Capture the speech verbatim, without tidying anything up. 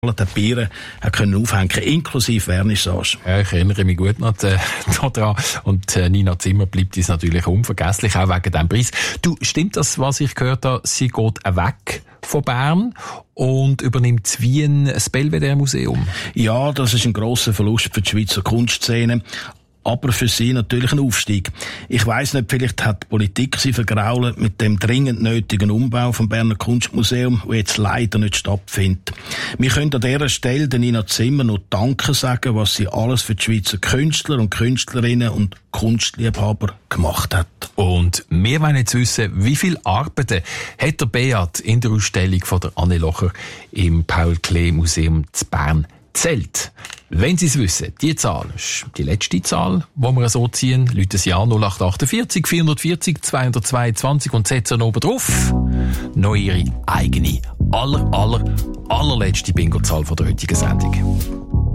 der Bieren können aufhängen, inklusive Vernissage. Ja, ich erinnere mich gut noch äh, daran. Und äh, Nina Zimmer bleibt uns natürlich unvergesslich, auch wegen diesem Preis. Du, stimmt das, was ich gehört habe? Sie geht weg von Bern und übernimmt das Wien das Belvedere Museum. Ja, das ist ein grosser Verlust für die Schweizer Kunstszene. Aber für sie natürlich ein Aufstieg. Ich weiss nicht, vielleicht hat die Politik sie vergrault mit dem dringend nötigen Umbau vom Berner Kunstmuseum, der jetzt leider nicht stattfindet. Wir können an dieser Stelle den Nina Zimmer noch Danke sagen, was sie alles für die Schweizer Künstler und Künstlerinnen und Kunstliebhaber gemacht hat. Und wir wollen jetzt wissen, wie viele Arbeiten hat der Beat in der Ausstellung von der Anne Locher im Paul-Klee-Museum zu Bern zählt. Wenn Sie es wissen, die Zahl ist die letzte Zahl, die wir so ziehen, läuten Sie an null acht achtundvierzig vierhundertvierzig zweihundertzweiundzwanzig und setzen oben drauf noch Ihre eigene, aller, aller, allerletzte Bingo-Zahl von der heutigen Sendung.